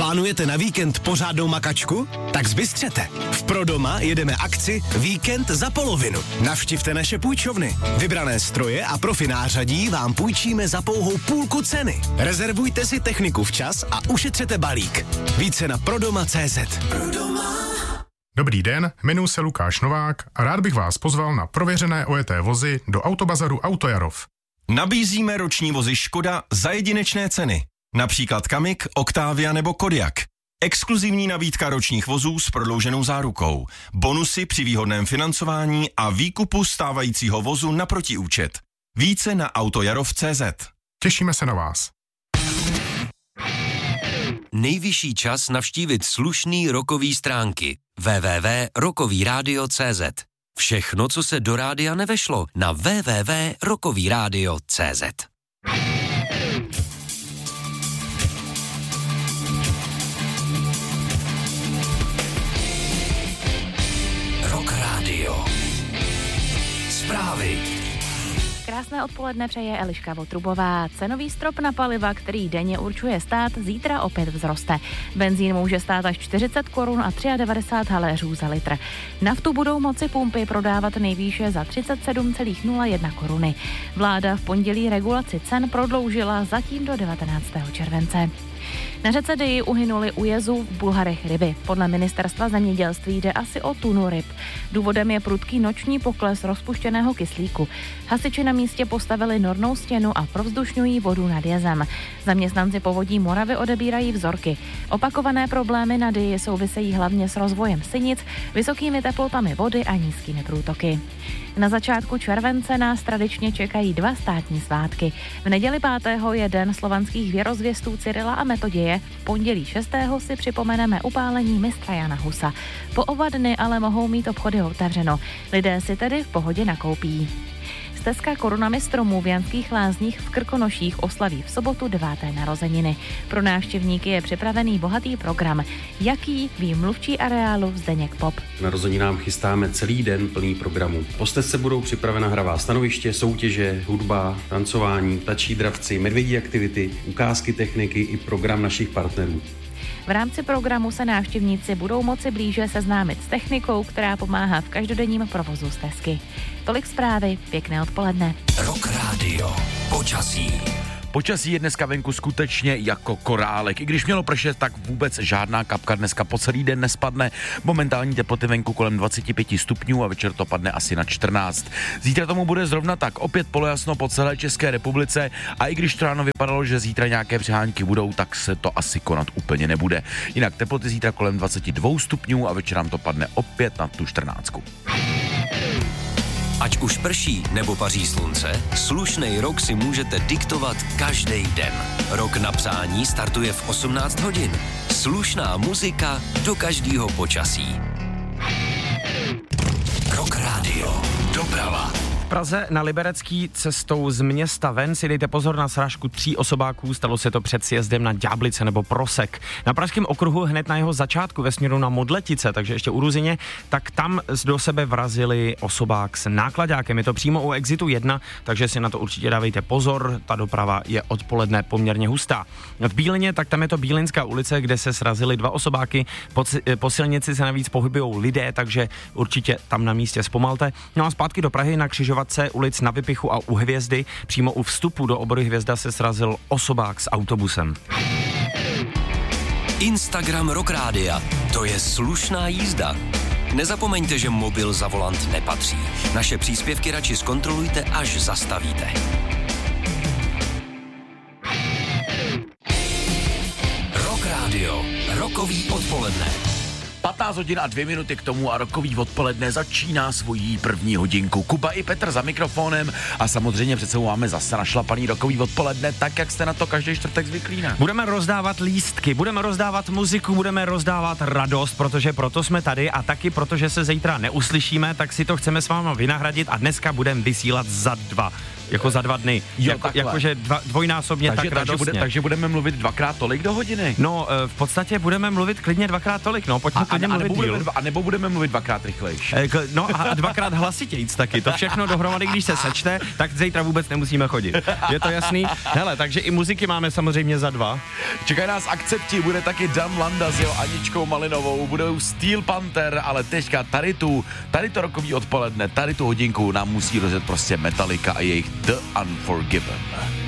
Plánujete na víkend pořádnou makačku? Tak zbystřete. V Prodoma jedeme akci Víkend za polovinu. Navštivte naše půjčovny. Vybrané stroje a profi nářadí vám půjčíme za pouhou půlku ceny. Rezervujte si techniku včas a ušetřete balík. Více na prodoma.cz. Dobrý den, jmenuji se Lukáš Novák a rád bych vás pozval na prověřené ojeté vozy do Autobazaru Autojarov. Nabízíme roční vozy Škoda za jedinečné ceny. Například Kamiq, Octavia nebo Kodiaq. Exkluzivní nabídka ročních vozů s prodlouženou zárukou. Bonusy při výhodném financování a výkupu stávajícího vozu na protiúčet. Více na autojarov.cz. Těšíme se na vás. Nejvyšší čas navštívit slušný rockový stránky. www.rockovyradio.cz. Všechno, co se do rádia nevešlo, na www.rockovyradio.cz. Rock Radio. Zprávy. Krásné odpoledne přeje Eliška Votrubová. Cenový strop na paliva, který denně určuje stát, zítra opět vzroste. Benzín může stát až 40 korun a 93 haléřů za litr. Naftu budou moci pumpy prodávat nejvýše za 37,01 koruny. Vláda v pondělí regulaci cen prodloužila zatím do 19. července. Na řece Dyji uhynuli u jezu v Bulharech ryby. Podle ministerstva zemědělství jde asi o tunu ryb. Důvodem je prudký noční pokles rozpuštěného kyslíku. Hasiči na místě postavili nornou stěnu a provzdušňují vodu nad jezem. Zaměstnanci Povodí Moravy odebírají vzorky. Opakované problémy na Dyji souvisejí hlavně s rozvojem sinic, vysokými teplotami vody a nízkými průtoky. Na začátku července nás tradičně čekají 2 státní svátky. V neděli 5. je den slovanských věrozvěstů Cyrila a Metoděje, v pondělí 6. si připomeneme upálení mistra Jana Husa. Po oba dny ale mohou mít obchody otevřeno. Lidé si tedy v pohodě nakoupí. Stezka Korunami stromů v Janských Lázních v Krkonoších oslaví v sobotu 9. narozeniny. Pro návštěvníky je připravený bohatý program. Jaký, ví mluvčí areálu Zdeněk Pop. Narozeninám chystáme celý den plný programu. Po stezce budou připravena hravá stanoviště, soutěže, hudba, tancování, ptačí dravci, medvědí aktivity, ukázky techniky i program našich partnerů. V rámci programu se návštěvníci budou moci blíže seznámit s technikou, která pomáhá v každodenním provozu stezky. Tolik zprávy, pěkné odpoledne. Rock Radio. Počasí. Počasí je dneska venku skutečně jako korálek. I když mělo pršet, tak vůbec žádná kapka dneska po celý den nespadne. Momentální teploty venku kolem 25 stupňů a večer to padne asi na 14. Zítra tomu bude zrovna tak, opět polojasno po celé České republice a i když to ráno vypadalo, že zítra nějaké přehánky budou, tak se to asi konat úplně nebude. Jinak teploty zítra kolem 22 stupňů a večer nám to padne opět na tu 14. Ať už prší nebo paří slunce, slušnej rok si můžete diktovat každý den. Rok na přání startuje v 18 hodin. Slušná muzika do každého počasí. Rock Radio. Doprava. V Praze na Liberecký cestou z města ven si dejte pozor na srážku 3 osobáků, stalo se to před sjezdem na Ďáblice nebo Prosek. Na pražském okruhu hned na jeho začátku ve směru na Modletice, takže ještě u Ruzyně, tak tam do sebe vrazili osobák s nákladákem. Je to přímo u exitu 1, takže si na to určitě dávejte pozor, ta doprava je odpoledne poměrně hustá. V Bílině, tak tam je to Bílinská ulice, kde se srazily 2 osobáky, po silnici se navíc pohybují lidé, takže určitě tam na místě zpomalte. No a zpátky do Prahy na křižovatce ulic Na Vypichu a u Hvězdy, přímo u vstupu do obory Hvězda se srazil osobák s autobusem. Instagram Rock Rádia. To je slušná jízda. Nezapomeňte, že mobil za volant nepatří. Naše příspěvky radši zkontrolujte, až zastavíte. Rock Radio. Rockový odpoledne. 15 hodin a 2 minuty k tomu a rockový odpoledne začíná svojí první hodinku. Kuba i Petr za mikrofonem a samozřejmě před sebou máme zase našlapaný rockový odpoledne, tak jak jste na to každý čtvrtek zvyklí, ne? Budeme rozdávat lístky, budeme rozdávat muziku, budeme rozdávat radost, protože proto jsme tady a taky protože se zítra neuslyšíme, tak si to chceme s váma vynahradit a dneska budeme vysílat za 2. jako za 2 dny. Jakože dvojnásobně tak radostně. Takže budeme mluvit 2x tolik do hodiny? No, v podstatě budeme mluvit klidně 2x tolik, no, pojďme klidně mluvit díl. A nebo budeme mluvit 2x rychlejš. No a 2x hlasitějc taky, to všechno dohromady, když se sečte, tak zítra vůbec nemusíme chodit. Je to jasný? Hele, takže i muziky máme samozřejmě za 2. Čekají nás Akcepti, bude taky Dan Landa s jeho Aničkou Malinovou, budou Steel Panther, ale teďka tady to rokový odpoledne, tady tu hodinku nám musí rozjet prostě Metallica a jejich The Unforgiven.